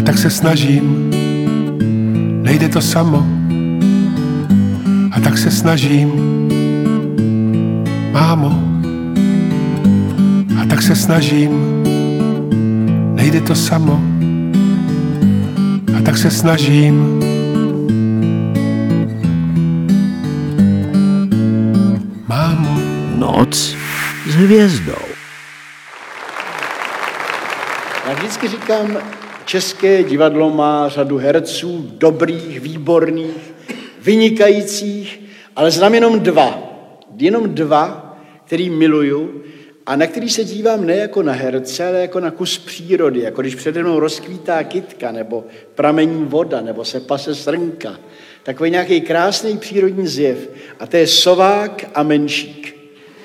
tak se snažím, nejde to samo. A tak se snažím, mámo. A tak se snažím, nejde to samo. A tak se snažím. Mámo. Noc s hvězdou. Já vždycky říkám, české divadlo má řadu herců, dobrých, výborných, vynikajících, ale znám jenom dva, který miluju a na který se dívám ne jako na herce, ale jako na kus přírody, jako když přede mnou rozkvítá kytka, nebo pramení voda, nebo se pase srnka. Takový nějaký krásný přírodní zjev. A to je sovák a menšík.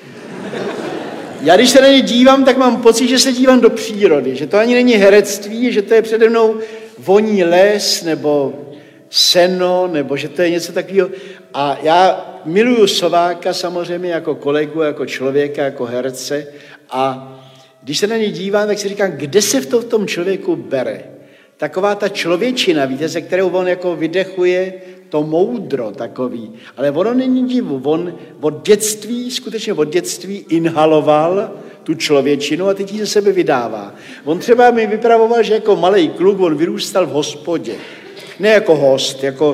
Já když se na ně dívám, tak mám pocit, že se dívám do přírody, že to ani není herectví, že to je přede mnou voní les, nebo seno, nebo že to je něco takového. A já miluju sováka samozřejmě jako kolegu, jako člověka, jako herce. A když se na ně dívám, tak si říkám, kde se v tom člověku bere. Taková ta člověčina, víte, se kterou on jako vydechuje to moudro takový. Ale ono není divu, on skutečně od dětství inhaloval tu člověčinu a teď ji ze sebe vydává. On třeba mi vypravoval, že jako malej kluk on vyrůstal v hospodě. Ne jako host, jako...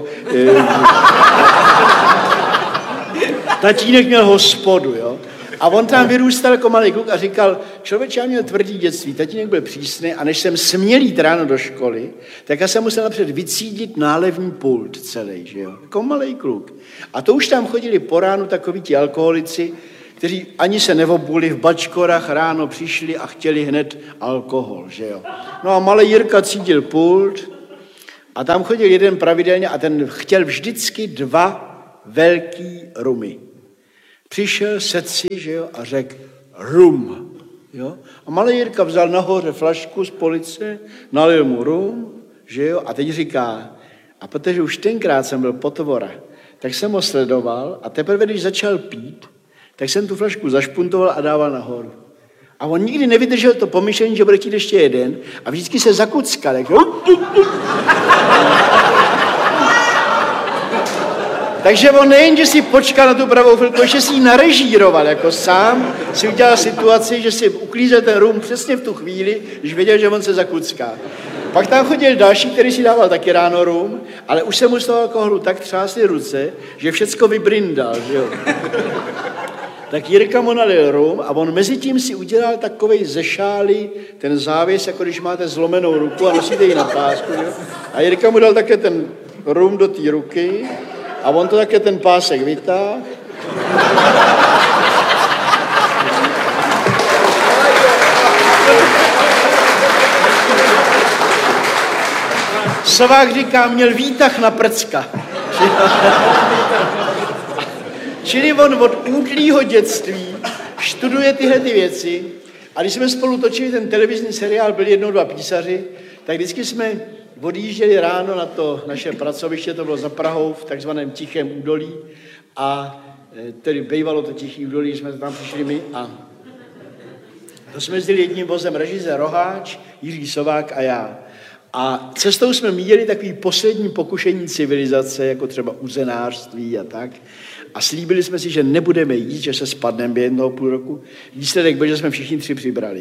Tatínek měl hospodu, jo. A on tam vyrůstal jako malý kluk a říkal, člověče, já měl tvrdý dětství, tatínek byl přísný a než jsem směl jít ráno do školy, tak já jsem musel napřed vycídit nálevní pult celý, že jo, jako malý kluk. A to už tam chodili po ránu takoví ti alkoholici, kteří ani se neobuli v bačkorách, ráno přišli a chtěli hned alkohol, že jo. No a malý Jirka cítil pult a tam chodil jeden pravidelně a ten chtěl vždycky 2 velký rumy. Přišel, sedl si, že jo, a řekl rum, jo. A malý Jirka vzal nahoře flašku z police, nalil mu rum, že jo, a teď říká, a protože už tenkrát jsem byl potvora, tak jsem ho sledoval a teprve, když začal pít, tak jsem tu flašku zašpuntoval a dával nahoru. A on nikdy nevydržel to pomyšlení, že bude chtít ještě jeden a vždycky se zakuckal, jako... Takže on nejen, že si počkal na tu pravou chvilku, ještě si ji narežíroval, jako sám si udělal situaci, že si uklízel ten rum přesně v tu chvíli, když věděl, že on se zakucká. Pak tam chodil další, který si dával taky ráno rum, ale už se mu z toho alkoholu tak třásly ruce, že všecko vybrindal, že jo. Tak Jirka mu nalil rum a on mezi tím si udělal takovej ze šály ten závěs, jako když máte zlomenou ruku a nosíte ji na pásku, jo. A Jirka mu dal také ten rum do té ruky, a on to také ten pásek vytáhl. Sovák říká, měl výtah na prcka. Čili on od útlýho dětství studuje tyhle ty věci. A když jsme spolu točili ten televizní seriál, byli 1, 2 písaři, tak vždycky jsme odjížděli ráno na to naše pracoviště, to bylo za Prahou v takzvaném Tichém údolí a tedy bývalo to Tichý údolí, jsme tam přišli my a to jsme jezdili jedním vozem režisér Roháč, Jiří Sovák a já. A cestou jsme míjeli takový poslední pokušení civilizace, jako třeba uzenářství a tak. A slíbili jsme si, že nebudeme jít, že se spadneme během 1,5 roku. Výsledek byl, že jsme všichni 3 přibrali.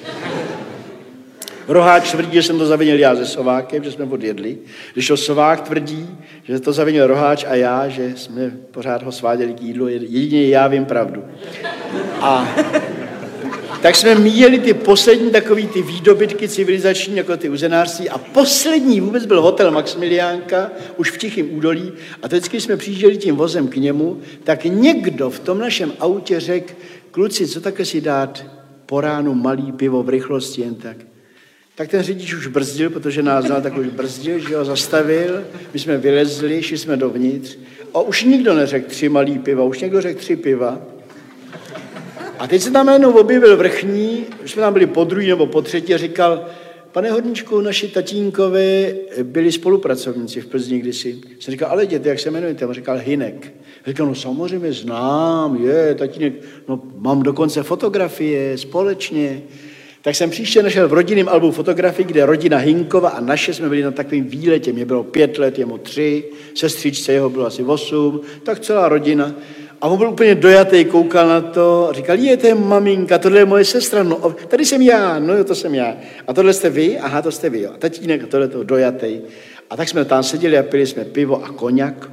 Roháč tvrdí, že jsem to zavinil já se Sovákem, že jsme odjedli. Když to Sovák tvrdí, že to zavinil Roháč a já, že jsme pořád ho sváděli k jídlu, jedině já vím pravdu. A tak jsme míjeli ty poslední takový ty výdobytky civilizační, jako ty uzenářství a poslední vůbec byl hotel Maximiliánka, už v Tichém údolí a to vždycky jsme přijížděli tím vozem k němu, tak někdo v tom našem autě řekl, kluci, co také si dát po ránu malý pivo v rychlosti jen tak. Tak ten řidič už brzdil, protože nás znal, tak už brzdil, že ho zastavil, my jsme vylezli, šli jsme dovnitř a už nikdo neřekl 3 malý piva, už někdo řekl 3 piva. A teď se tam jednou objevil vrchní, už jsme tam byli po druhý nebo po třetí a říkal, pane Horníčku, naši tatínkové byli spolupracovníci v Plzni kdysi. Jsem říkal, ale děte, jak se jmenujete? On říkal Hynek. Říkal, no samozřejmě znám, tatínek, no mám dokonce fotografie společně. Tak jsem příště našel v rodinném albu fotografii, kde rodina Hinkova a naše jsme byli na takovém výletě. Mě bylo 5 let, jemu 3, sestřičce jeho bylo asi 8, tak celá rodina. A on byl úplně dojatý, koukal na to a říkal, to je maminka, tohle je moje sestra, no tady jsem já, no jo, to jsem já. A tohle jste vy? Aha, to jste vy, jo. A tatínek a tohle to dojatý. A tak jsme tam seděli a pili jsme pivo a koněk.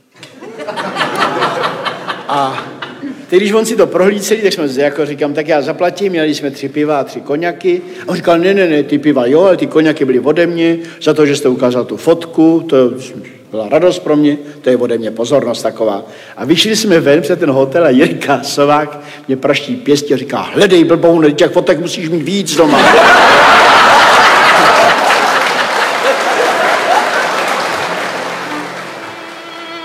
A teď, když on si to prohlídl, tak jsme jako říkám, tak já zaplatím, měli jsme 3 piva a 3 koněky. A on říkal, ne, ty piva jo, ale ty koněky byly ode mě, za to, že jste ukázal tu fotku, to byla radost pro mě, to je ode mě pozornost taková. A vyšli jsme ven před ten hotel a Jirka Sovák mě praští pěstí a říká, hledej blbou, těch fotek musíš mít víc doma.